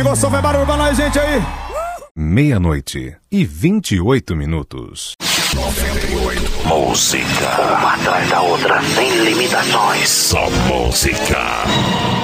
Gostou, faz barulho pra nós, gente, aí. 00:28. 98. Música. Uma atrás da outra, sem limitações. Só música.